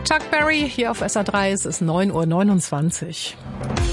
Chuck Berry hier auf SR3, es ist 9:29 Uhr.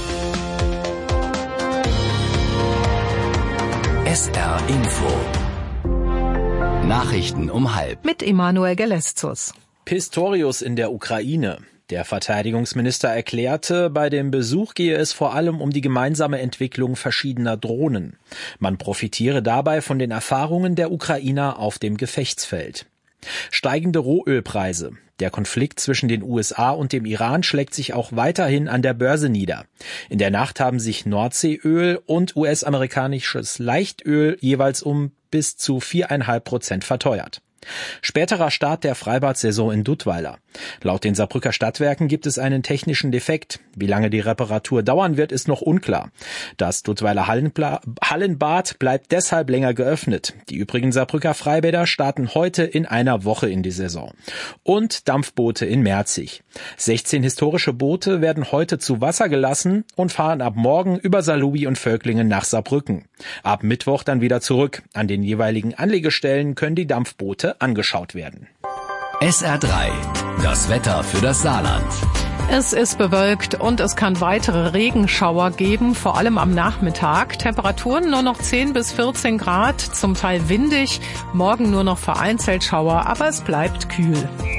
SR Info. Nachrichten um 12:30. Mit Emanuel Geleszus. Pistorius in der Ukraine. Der Verteidigungsminister erklärte, bei dem Besuch gehe es vor allem um die gemeinsame Entwicklung verschiedener Drohnen. Man profitiere dabei von den Erfahrungen der Ukrainer auf dem Gefechtsfeld. Steigende Rohölpreise. Der Konflikt zwischen den USA und dem Iran schlägt sich auch weiterhin an der Börse nieder. In der Nacht haben sich Nordseeöl und US-amerikanisches Leichtöl jeweils um bis zu 4,5% verteuert. Späterer Start der Freibad-Saison in Duttweiler. Laut den Saarbrücker Stadtwerken gibt es einen technischen Defekt. Wie lange die Reparatur dauern wird, ist noch unklar. Das Duttweiler Hallenbad bleibt deshalb länger geöffnet. Die übrigen Saarbrücker Freibäder starten heute in einer Woche in die Saison. Und Dampfboote in Merzig. 16 historische Boote werden heute zu Wasser gelassen und fahren ab morgen über Saarlouis und Völklingen nach Saarbrücken. Ab Mittwoch dann wieder zurück. An den jeweiligen Anlegestellen können die Dampfboote angeschaut werden. SR3, das Wetter für das Saarland. Es ist bewölkt und es kann weitere Regenschauer geben, vor allem am Nachmittag. Temperaturen nur noch 10 bis 14 Grad, zum Teil windig. Morgen nur noch vereinzelt Schauer, aber es bleibt kühl.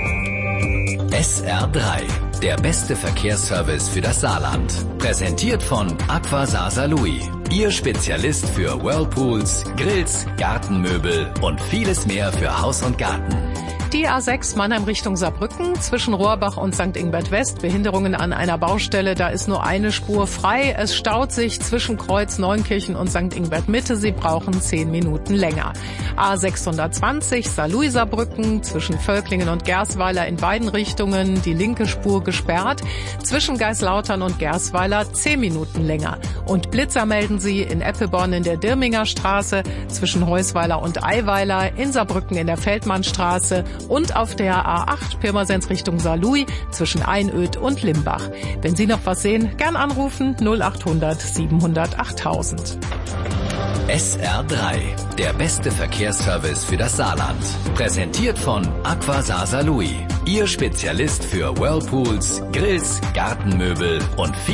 SR3, der beste Verkehrsservice für das Saarland. Präsentiert von Aqua Saar-Louis. Ihr Spezialist für Whirlpools, Grills, Gartenmöbel und vieles mehr für Haus und Garten. Die A6 Mannheim Richtung Saarbrücken, zwischen Rohrbach und St. Ingbert West. Behinderungen an einer Baustelle, da ist nur eine Spur frei. Es staut sich zwischen Kreuz Neunkirchen und St. Ingbert Mitte. Sie brauchen 10 Minuten länger. A620 Saarlouis Saarbrücken, zwischen Völklingen und Gersweiler in beiden Richtungen. Die linke Spur gesperrt. Zwischen Geislautern und Gersweiler 10 Minuten länger. Und Blitzer melden sie in Eppeborn in der Dirminger Straße, zwischen Heusweiler und Eiweiler, in Saarbrücken in der Feldmannstraße und auf der A8 Pirmasens Richtung Saarlouis zwischen Einöd und Limbach. Wenn Sie noch was sehen, gern anrufen 0800 700 8000. SR3, der beste Verkehrsservice für das Saarland. Präsentiert von Aqua Saar-Louis. Ihr Spezialist für Whirlpools, Grills, Gartenmöbel und